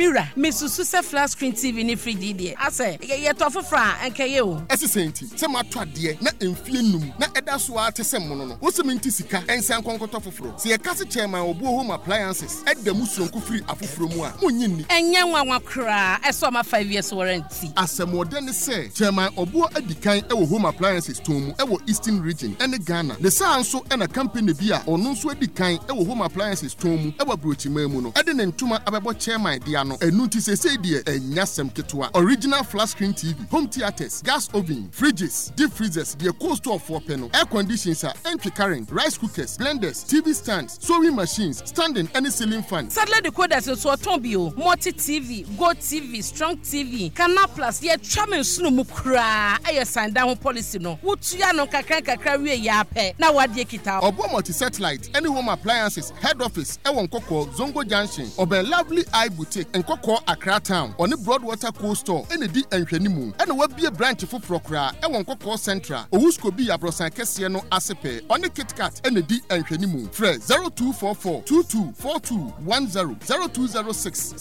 Mira, Misusu se flat screen TV ni free DD. I say, ye tofu fra enke ye o. Ese senti, se matwa de na emfie num na eda so a te se mono no. Wo se minti sika ensan konkoto foforo. Se ye kase chairman obu home appliances eda musronku free afoforo mu a monyi ni. Enye nwanwa kra, eso ma 5 years warranty. Asemode ne se chairman obu adikan e wo home appliances tomu e wo Eastern region ene Ghana. Le sa anso e na company bi a ono nso adikan e wo home appliances tomu e wo brochima mu no. Ede ne ntuma abebo chairman dia no. Enu ti se die enya sem ketwa. Original flat screen TV, home theaters, gas oven, fridges, deep freezers, the cold store for panel, air conditioners, entry current, rice cookers, blenders, TV stands, sewing machines, standing any ceiling fan. Sadly the code is so tombio, multi TV, Go TV, Strong TV, Canal Plus, ye chairman sunu mukra, aye sign down policy no. Wutuya no kakra we yape. Na wadie kita. Obo multi satellite, any home appliances, head office, Ewon Koko, Zongo Junction, Obe Lovely Eye Boutique, and Koko Accra Town, on the Broadwater Cold Store, and the D and Shenimu, and will be a branch for Procra, Ewon Koko Central, Owusko be a Brosan Kesiano Asepe, on the Kit Kat, and the D and Shenimu, Fred 0244 224210 0206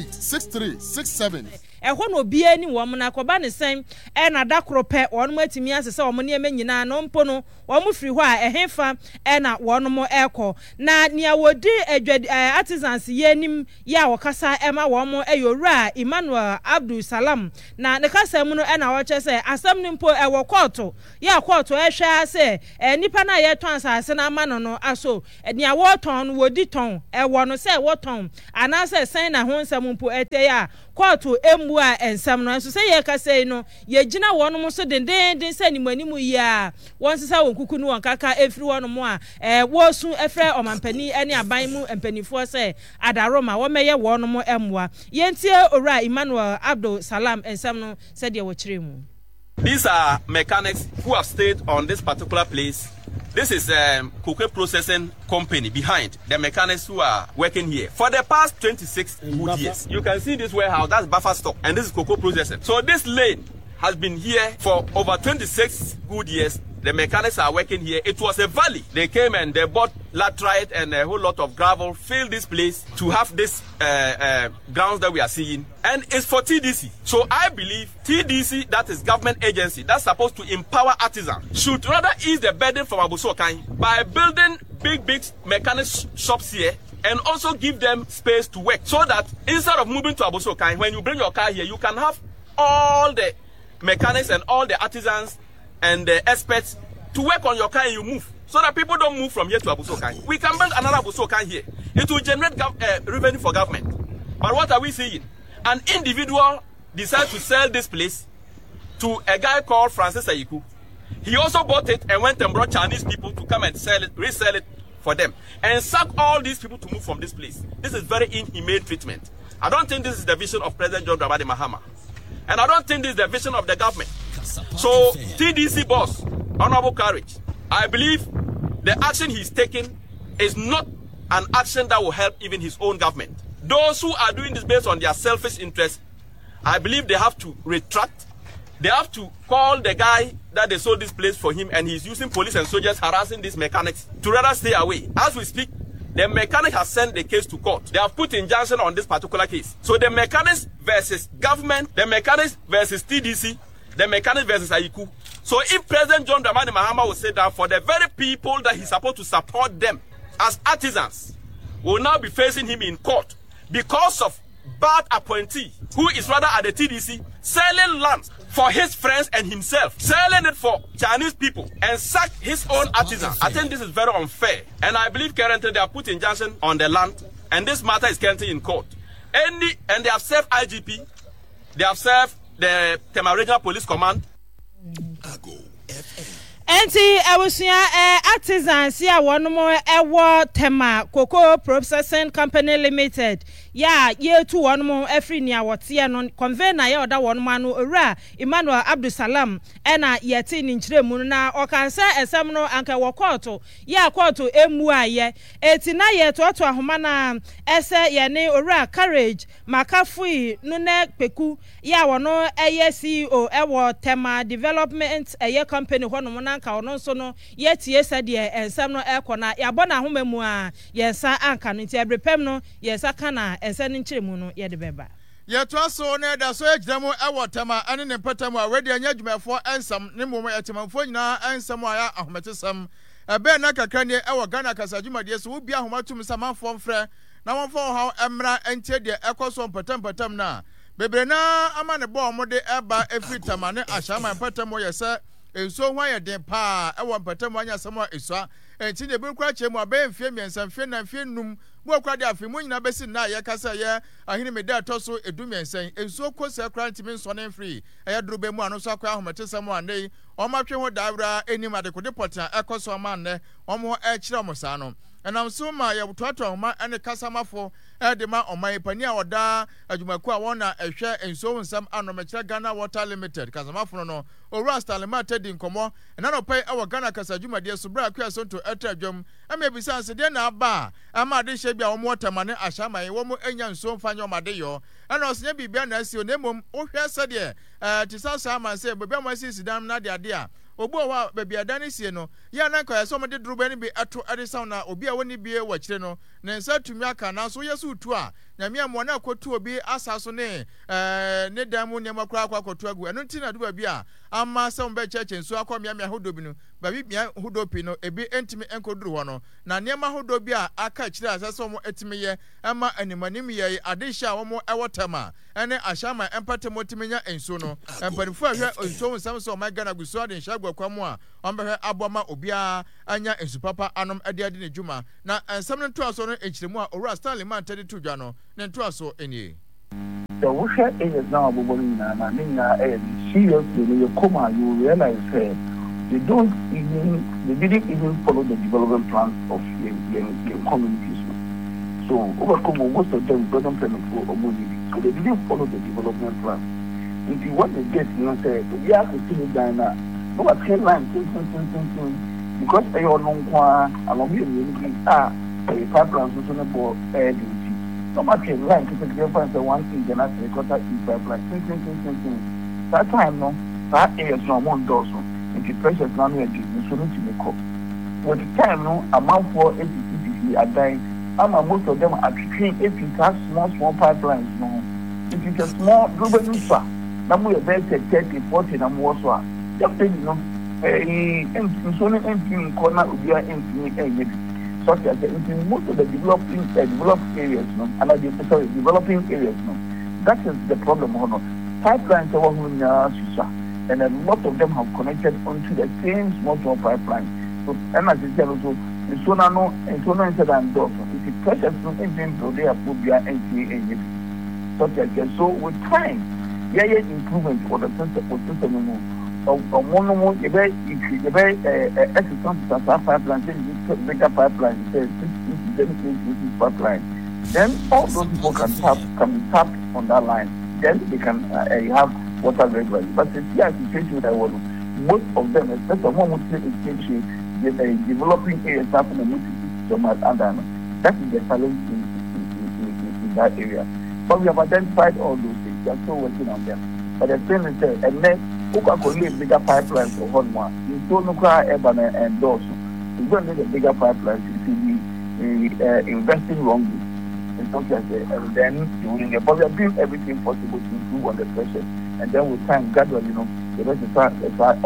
686367. Ehwo no bia ni wo na koba ne sen e na dakro pe won mo atimi asese wo ne emanyina no mpo no wo mo firi ho a ehefa e na won mo ekọ na nia wodi artisans ye nim ya wokasa ema wo mo eyowura Emmanuel Abdul Salam na ne kasa mu no e na wo chese asam ni mpo e wo court ya court e hwa ase nipa na ye ton asase na ama no aso nia wo ton wodi ton e wo no se wo ton anase sen na ho nsam mpo ete ya court emu a ensam no so say ye ka say no ye gina wono mo so den say ni manimu ya won sesa won kuku no won kaka efiri wono mo a wo su efre omampani ene aban mu empanifo say adaroma wo meye wono mo emwa ye ntie owura Emmanuel Abdul Salam ensam no said ye wo kire mu. These are mechanics who have stayed on this particular place. This is cocoa processing company behind the mechanics who are working here for the past 26 good years. You can see this warehouse, that's buffer stock, and this is cocoa processing. So this lane has been here for over 26 good years. The mechanics are working here. It was a valley. They came and they bought laterite and a whole lot of gravel, filled this place to have this grounds that we are seeing. And it's for TDC. So I believe TDC, that is government agency, that's supposed to empower artisans, should rather ease the burden from Abossey Okai by building big mechanics shops here and also give them space to work, so that instead of moving to Abossey Okai, when you bring your car here, you can have all the mechanics and all the artisans and the experts to work on your car and you move, so that people don't move from here to Abossey Okai. We can build another Abossey Okai here. It will generate revenue for government. But what are we seeing? An individual decided to sell this place to a guy called Francis Ayiku. He also bought it and went and brought Chinese people to come and sell it, resell it for them, and sack all these people to move from this place. This is very inhumane treatment. I don't think this is the vision of President John Dramani Mahama. And I don't think this is the vision of the government. So, TDC boss, Honorable Courage, I believe the action he's taking is not an action that will help even his own government. Those who are doing this based on their selfish interest, I believe they have to retract. They have to call the guy that they sold this place for him, and he's using police and soldiers harassing these mechanics to rather stay away. As we speak, the mechanic has sent the case to court. They have put injunction on this particular case. So the mechanics versus government, the mechanics versus TDC, the mechanics versus Ayiku. So if President John Dramani Mahama will say that for the very people that he's supposed to support them as artisans, will now be facing him in court because of bad appointee who is rather at the TDC selling land for his friends and himself, selling it for Chinese people and sack his own artisans. I think this is very unfair, and I believe currently they have put injunction on the land, and this matter is currently in court. And they have served IGP, they have served the Tema Regional Police Command. Enti awusia artisans ya one more ewo Tema Cocoa Processing Company Limited. Ya ye tu one more every near what ya non convener ya oda one manu ora Emmanuel Abdul Salam ena yeti ninchire mu na okanse esem no anka wo court ya court emu aye eti na ye to ahoma na ese ye ne ora Courage Makafui no ne peku ya wono eye CEO ewo Tema Development eye company hono mo na anka ono nso no yetie sɛdeɛ ensɛm no ɛkɔ na yabɔ na homa mu a yensa anka no nti ebrepem no yensa kana ensa no nkyeremu no yɛde bɛba yɛtoa so ne da so agyina mu ɛwɔ tema ɛne ne mpɛtam a wedi anya dwumafoɔ ensam ne mmom ɛtemanfoɔ nyinaa ensam a ya ahometesam ɛbɛn na kakra ne ɛwɔ Ghana kasa dwumadie so obi ahomatum samanfoɔ mfrɛ na wɔmfa ha ɛmra ɛntie deɛ ɛkɔ so mpɛtam na bebre na ama ne bɔ ɔmode ɛba efiri tema ne ahyama mpɛtam yɛ sɛ enso ho ayɛ den paa ɛwɔ mpɛtam anya asɛm a esua enti ne bi nkura kyɛ mu abɛn mfie miɛnsa mfie na mfie num mu akura de afi mu nyina bɛsi na yɛ kasa yɛ ahene me da tɔ so edu miɛnsa enso kɔsɛ kura ntimi nsɔne mfiri ɛyɛ duro mu ano so akɔ ahometesɛm a nei ɔmatwe ho daawra enim adekode pɔta ɛkɔ so ama nnɛ ɔmo ɛkyerɛ ɔmo saa no ɛnam so ma yɛtoatoa homa ɛne kasamafo ɛde ma ɔman pani a ɔda adwumaku a wɔn na ɛhwɛ nsuo nsɛm anomɛkyerɛ Ghana Water Limited kasamafo no owura Stalima tedi nkɔmɔ ɛna no pɛ ɛwɔ Ghana kasa dwumadie so bra akua sonto ɛtra dwom ɛma ebisa nse deɛ na aba ama ade hyɛ bi a wɔn wɔtama ne ahyama yi wɔn anya nsuo mfa nyɛ ɔmade yɔ ɛna ɔsenya bibia na asi na mmom wohwɛ sɛdeɛ te sa saa man sɛ baabi a mo asi sidam na de ade a obu wa baabi adane sie no ya na nka yɛsɛ ɔmde droba ne bi ato ade saw na obi a wɔne bie wɔ kyire no ne nsa tumi aka na so yɛsɛ utu a nyame amɔ na akotu obi asa so ne ne dan mu nneɛma kora akotu agu ɛno nti na do baabi a ama sɛ ɔmbɛ kyɛkyɛ nso akɔ mmea hodo bi no baabi mmea hodo pi no ebi entimi enkoduru hɔ no na nneɛma hodo bi a aka kyire asɛ sɛ ɔmo etimi yɛ ama animanim yɛ ade hyɛ a ɔmo ɛwɔ tema ɛne ahyama empatemo timi nya enso no empanifo ahwɛ nso nsɛm sɛ ɔmo Ghana guso ade nhyɛ agwakwa mu a ɔmbɛhwɛ abɔma obia anya ensu papa anom ade ne dwuma na nsɛm no ntoa so no ekyiremu a owura Stalima tedi to dwa no ne ntoa so enie the worship is now about seriously you come and you realize they didn't even follow the development plans of the communities. So overcome most of them doesn't plan for Omoni. So they didn't follow the development plan. If what they get, say we have to see Ghana. No one can line because they all know along the pipelines also about air duty. No matter line to the difference the one thing and that's the quarter in pipeline. That time no that air is no one does so. If the pressure is not ready, you need to make up. With the time no amount for APCC are dying. Most of them are treating if it has small pipelines no. If it's a small global user, now we are better 30, 40 and more so. Just you know, it's only empty corner of your empty such as in most of the developed areas, no, and developing areas, no. That is the problem. Pipelines are and a lot of them have connected onto the same small pipeline. So, and as I said also, it's so now and doors. If the pressure is not engine, so they have put their NCA such as so with time, improvement for the system. One more, the very pipeline, bigger pipeline, pipeline. Then all those people can be tapped on that line. Then they can have water regularly. But the situation that was most of them, especially one would say developing areas happening so much under. That is the challenge in that area. But we have identified all those things. We are still working on them. But the thing is that, and then who can collect bigger pipelines for one more? You don't know how urban and those. You don't need a bigger pipeline if you investing wrongly. And then during the budget, doing everything possible to improve on the pressure. And then with time, gradually, the rest of the time,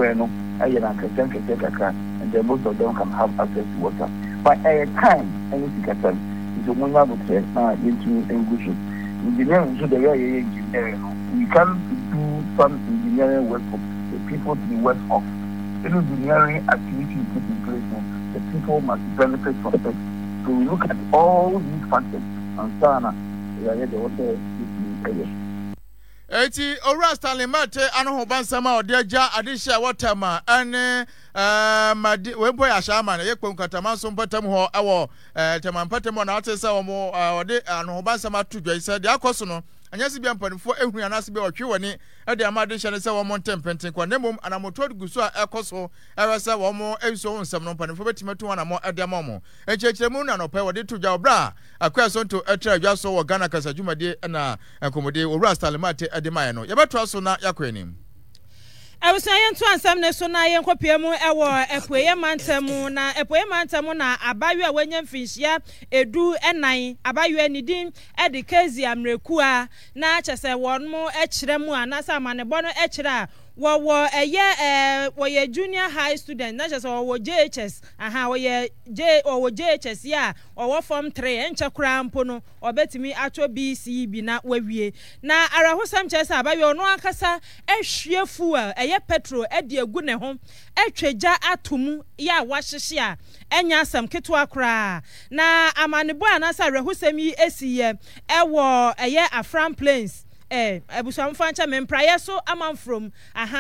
and then most of them can have access to water. But at a time, anything can tell. It's a one would say into English. Engineering, so the way engineering, we can do some engineering work for the people to be worse off. Any engineering activity you put in place, the people must benefit from it. So we look at all these factors and Sana, the water area. Eti owura Stalima te ano hobansama odeja adehia watama ane madi wempo ya shama na yekpo nkatama so mpatam ho ewo tema mpatam na atese wo ode ano hobansama tudwa isa de akoso no anyasi bia mpanifo ehunu anase bia otwe woni ede amade hye ne se wo montempenten kwa nemom anamoto guso a ekoso ewese wo mo enso nsem no mpanifo betimatu anamo ede amomo enchechiremu na no pe wode tudwa obra akwaso nto etra adwa so wo Ghana kasa dwumade na enkomode owura Stalima te ede maye no yebetwa so na yakwanim Awusa yentu ansam ne so na yenkopie mu ewo epoye mantamu na epoye mantamu na abayu a wanya mfinhia edu enan abayu anidin edi kezi amrekua na chese won mu ekire mu anasa amanebo no ekire a woye junior high student na chese wo JHS wo JHS ya wo form 3 enche kura mpo no obetimi ato BCB na wawie na arahosam chese abayu no akasa ehwie fuel petrol edi egu ne ho etweja atomu ya wahyehye a enya asam keto akra na amanebo anasa rehusem yi esiye ewo Afram Plains ebusuam fancha mempraye so amam from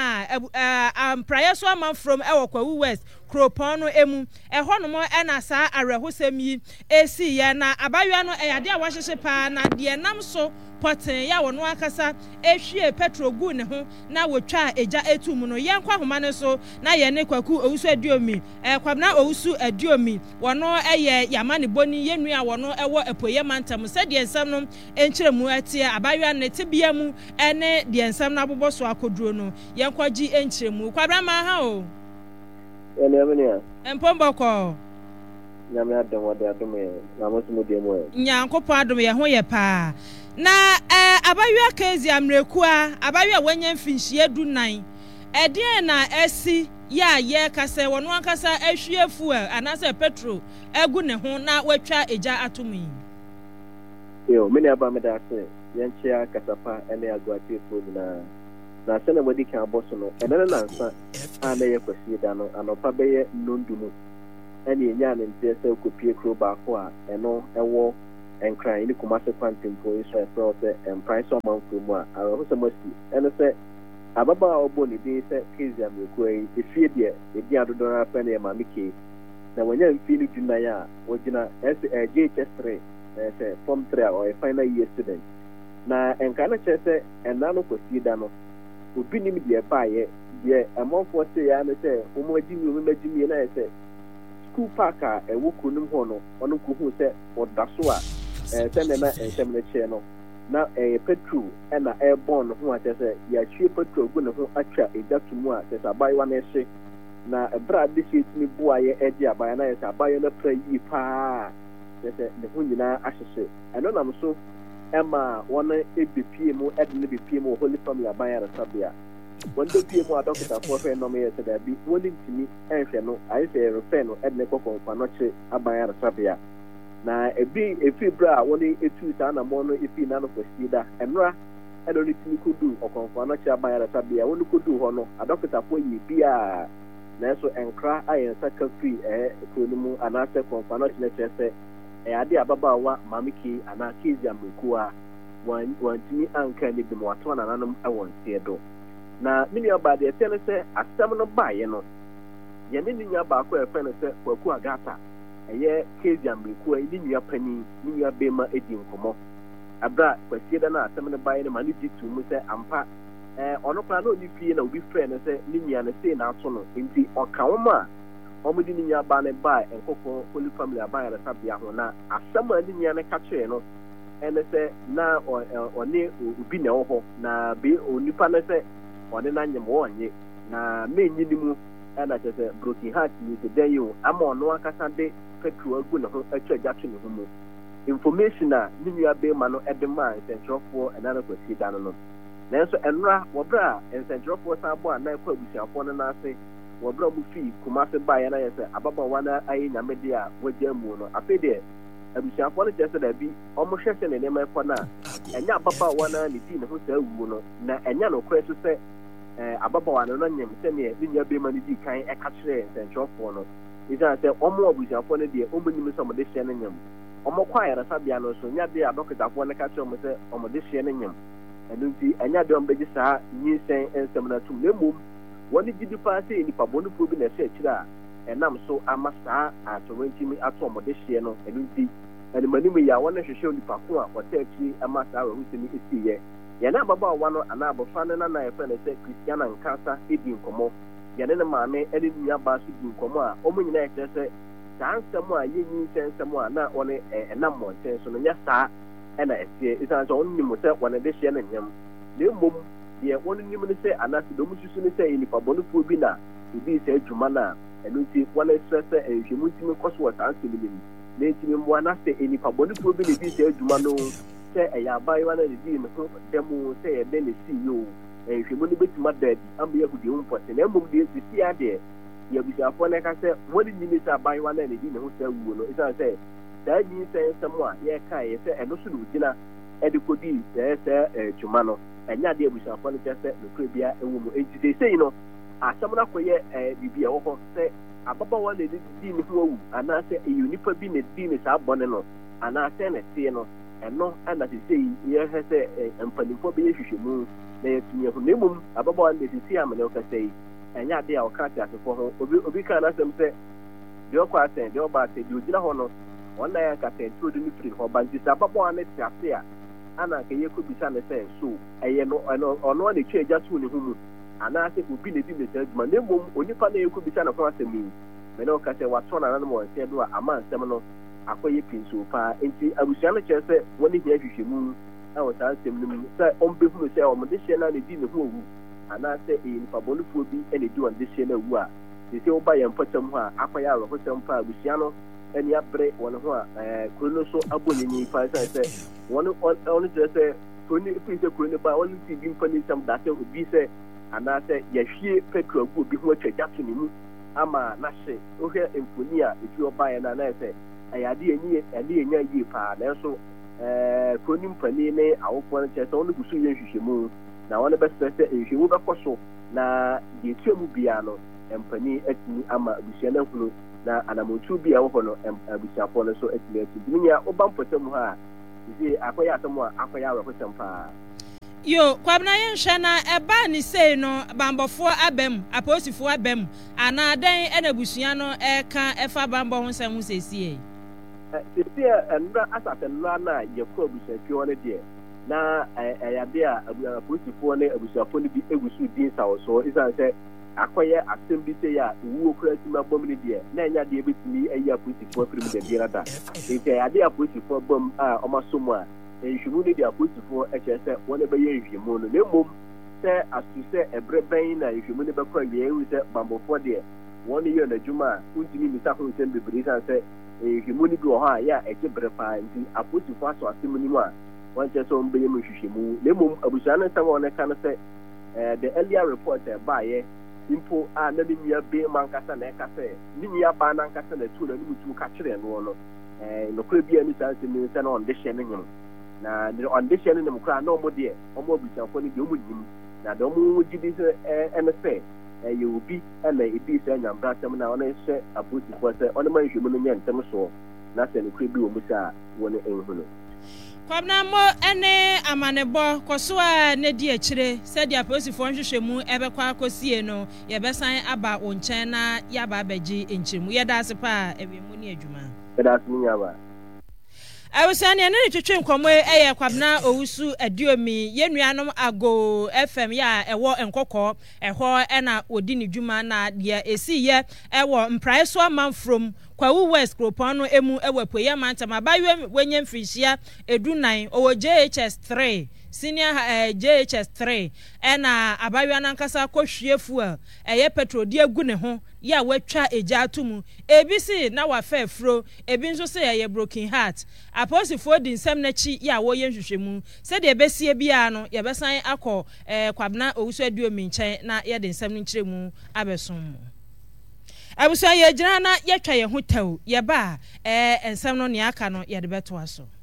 praye so amam from ewo Kwawu West Kropon no emu eho no mo enasa arehusem yi esiye na abayua no eyade a wahyehye pa na de nam so poten ya wono akasa ehwie petrol gu ne ho na wotwa eja etum no yenkwa homa ne so na ye ne kwaku owusu adiomi kwabna owusu adiomi wono yamane boni yenu a wono ewo epoye mantam se de ensam no enkyeremu atie abayua ne tebia mu ene de ensam na boboso akoduro no yenkwa gi enkyeremu kwabna ma ha o ene amenia empomboko nyame adom wode adom na mosumo de mo nyankopon adom ye ho ye pa na abayua kezi amrekua abayua wanya mfinhie du nan ede na esi ya ye kase wono akasa ehwie fuel anase petrol egu ne ho na watwa eja atomi yo meni aba medase yenchia kasapa ene agwati fu na sene modi kan boso no ene na nsa ana ye kwasi da no anopa beye nondumu ene enya ne ntese kopie kro ba ko a eno ewo enkran ni Kumasi Kwantempo Israel Prote price amount from a Rosamasi and say Ababa Oboni de say Kizia Mukwe efie de ebi adodora pa na mamike na wanya mfili junaya wojina JHS3 say form 3 or a final year student na enkana chese enano kwasi da no obi nim de pa ye de amonfo say ya na say umagimi na say school park a ewoku nim ho no ono kuhu say odaso a na ensemble no na petrol na airborne ho atese ya chie petrol gu ne ho atwa edatumu a tese abai wa na ehye na bra de shit mi bua ye eji abai na yesa abai na pra yi pa tese ne ho nyina ahyehye eno nam so ema wona ebepie mu edne bepie mu Holy Family abai ara sabia wonde pie mu adokita for fe no me yesa da bi woni ntimi enhwe no ayese refer no edne kokon pa no che abai ara sabia na efi bra woni etu sa na mo no efi na no kwasida enra edo ni timi kodu okonfo na cha ba ya sabia woni kodu ho no adokita fo yi bia na so enkra ayen saka free ekonimu anase konfo na chine chese ade ababa wa mamiki ana kizi amekuwa wantimi anka ni bimo wato na nanum awonse do na mini obade etene se asem no baye no ye ni nya ba ko efe ne se kwaku agata eye kezi amreku ni nua pani ni nua bema edi nkomo abra kwasie da na asem ne baye ne mani jitu mu se ampa ono kwa na oni fie na obi frɛ ne se ni nua ne se na ato no nti ɔkawoma omudi ni nua ba ne ba enkoko Holy Family aba ya sabia ho na asem a ni nua ne ka kye no ene se na oni obi ne wo ho na be onipa ne se oni na nyem wo onye na menyi ni mu ana jese broken heart ni se den yo ama ono akasa de petrol agu ne ho atwa gatu ne ho mu information a ni nua be ma no edema centralfo enana kwasi da no na so enra wobra centralfo sabo ana kwa busiafo no na ase wobra mu fi Kumasi ba ya na yese ababa wana ayi nyamede a wajamu no afede abusiafo no jese da bi omo hwehwe ne nema ko na enya ababa wana ne di ne ho sa wu no na enya no kwa so se ababa wana no nyem se ne ni nua be ma ne di kan e ka kire centralfo no isa se omo abusiafo no de omo nyim se omo de hye ne nyem omo kwa ya sabia no so nya de adokitafo no ka kire omo se omo de hye ne nyem enunti enya de omo be sa nyisen ensem na tum ne mom woni gidi pa se ni pa bonu fu bi na se akira enam so amasa atowantimi ato omo de hye no enunti ene manim ya wona hwehwe ni pa ko a wota akiri amasa awu semi esiye ya na baba wa no ana abofa no na efe na se Christiana nkasa edi nkomo ya ne maame ene nya ba so di nkomo a omo nyina ekere se sansem a yenyi sensem a na one enam mo sen so no nya sa ena esie isa so onni mo se wona de hye na nyam na mom deɛ wɔn nim ne sɛ anaasɛ dɔm susu ne sɛ nipa bɔnefoɔ bi na ebi sɛ adwuma na ɛno nti wɔn ɛsrɛ sɛ nhwɛmu ntumi kɔ so wɔ saa nsɛm no mu na ntumi mmoa na sɛ nipa bɔnefoɔ bi na ebi sɛ adwuma no sɛ ɛyɛ abaayewa na ne di ne ho dɛm sɛ yɛde ne CEO nhwɛmu no bɛtumi ada adi ama yɛ ahudeɛ ho mpɔsɛ na mmom deɛ sisi adeɛ yɛabusuafoɔ no ɛka sɛ wɔn ne nyini sɛ abaayewa na ne di ne ho sɛ wuo no ɛsiane sɛ saa nyi sɛ nsɛm a yɛrekaeɛ sɛ ɛno so na ogyina ɛde kɔdii sɛ dwuma no ɛnyɛ adeɛ abusuafoɔ no kyerɛ sɛ nokorɛ biara ɛwɔ mu enti seesei no asɛm no akɔyɛ biribi a ɛwɔ hɔ sɛ ababaawa na di ne ho awu anaasɛ ɛyɛ onipa bi na di ne saa bɔne no anaasɛ ne tee no ɛno ɛna seesei yɛhwɛ sɛ mpanimfoɔ bɛyɛ hwehwɛmu na yɛatumi ahu na mmom ababaawa no seesei a mene wokasa yi ɛnyɛ adeɛ a wɔka ate asefoɔ ho obi ka n'asɛm sɛ deɛ ɔkɔ asɛn deɛ ɔba asɛn deɛ ogyina hɔ no wɔn na yɛ nkatɛnturo de no firi hɔ ba nti sɛ ababaawa no te ase a ana nka yɛkɔbisa ne sɛ so ɛyɛ no ɔno a ne twa agya too ne ho mu anaasɛ obi na di ne saa adwuma na mmom onipa na yɛkɔbisa ne ho asɛm yi mene woka sɛ watɔ nananom wɔ nsɛm do a ama nsɛm no akɔyɛ pinsoo paa nti abusua no kyerɛ sɛ wɔne hia hwehwɛmu ɛwɔ saa nsɛm no mu sɛ ɔmbɛhunu sɛ ɔmode hyɛ no a ne di ne ho awu anaasɛ ɛyɛ nipa bɔnefoɔ bi ɛna di wɔn de hyɛ no awu a sɛ woba yɛn mpɔtam hɔ a akɔyɛ awerɛhosɛm paa abusua no ɛne abere wɔn ho a kuro no so abɔ nyinyi paa sɛ wɔn kyerɛ sɛ kuro no firi sɛ kuro no ba wɔn ti bi mpa ne nsɛm da sɛ obi sɛ anaasɛ yɛhwie petrol agu obi ho atwa gya to ne mu ama n'ahye wohwɛ mfoni a efi ɔbaeɛ no anayɛ sɛ ɛyɛ adeɛ ɛnya yie paa nanso kuro no mpani ne awofoɔ no kyerɛ sɛ wɔn gu so yɛ nhwehwɛmu na wɔn bɛsrɛ sɛ nhwehwɛmu bɛkɔ so na deɛ etua mu biara no mpani atumi ama abusua no ahunu na anamotu bi a ɛwɔ hɔ no abusuafoɔ no nso atumi atu ntumi nya woba mpɔtam hɔ a sisi akɔyɛ asɛm a akɔyɛ awerɛhosɛm paa yo kwabena yɛnhwɛ na ɛba ne sei no bambɔfoɔ abam aposifoɔ abam anaa dɛn ɛna abusua no ɛka ɛfa bambɔ ho nsɛm ho sɛsie sisi nnura asase nnura no a yɛkɔ abusuakuo no deɛ na ɛyɛde a aposifoɔ ne abusuafoɔ no bi egu so din sa wɔ so ɛsiane sɛ akɔyɛ asɛm bi sɛ a owuo kora tumi abɔm no deɛ na ɛnyɛ adeɛ bɛtumi ayi aposifoɔ firi mu da biara da nti ɛyɛde aposifoɔ bɔm a ɔmaso mu a nhwɛmu no de aposifoɔ kyerɛ sɛ wɔn bɛyɛ nhwɛmu no na mmom sɛ aso sɛ ɛberɛ bɛn na nhwɛmu no bɛkɔ awie ehu sɛ bambɔfoɔ deɛ wɔn yɛ n'adwuma a wontumi mmisa ho nsɛm bebree san sɛ nhwɛmu no bi wɔ hɔ a yɛ a ɛgye berɛ paa nti aposifoɔ aso asɛm no mu a wɔn kyerɛ sɛ wɔn bɛyɛ mu nhwehwɛmu na mmom abusua no nsɛm a wɔn ka no sɛ the earlier report ɛbaeɛ mpo a na ne nua bee ma nkasa na ɛka sɛ ne nua baa na nkasa na tu na ne mutu ka kyerɛ no no nokora bi a ne saa nsɛm no sɛ na ɔnde hyɛ no nyem na de ɔnde hyɛ no nem koraa na ɔmo deɛ ɔmo abusuafoɔ no deɛ ɔmo nyim na deɛ ɔmo gye di sɛ ɛne sɛ ɛyɛ obi ɛna ebi sɛ nyambra asɛm na ɔno hyɛ aposifoɔ sɛ ɔno ma nhwɛmu no nyɛ ntɛm soɔ na sɛ nokora bi wɔ mu sɛ a wɔne ɛnhu no kwabena mo ɛne amanebɔ kɔso a ne di akyire sɛdeɛ aposifoɔ nhwehwɛmu ɛbɛkɔ akɔsie no yɛbɛsan aba wo nkyɛn na yɛaba abɛgye nkyirmu yɛda ase paa awiemu ne adwuma yɛda ase ne nyaba awusa ne ne twetwe nkɔmɔ ɛyɛ kwabena owusu adiomi yenuanom ago fm ya ɛwɔ nkɔkɔ ɛhɔ ɛna odi ne dwuma na deɛ esi yɛ ɛwɔ mprae so amanfrom kwawu west kropon no emu ɛwɔ poyɛ mantam abayewa wenye mfirihia edunan ɔwɔ JHS 3 senior JHS 3 ɛna abayewa nankasa kɔhwie fuel ɛyɛ petrol di egu ne ho ya watwa egya atumu ebisi na wafa afro ebi nso sɛ ɛyɛ broken heart aposifoɔ di nsɛm n'akyi ya wɔyɛ nhwehwɛmu sɛ de besie bia no yɛbɛsan akɔ kwabena owusu adiomi nkyɛn na yɛde nsɛm no nkyerɛ mu abɛsom abusua yɛ gyina na yɛtwa yɛn ho taw yɛba nsɛm no ne aka no yɛde bɛto aso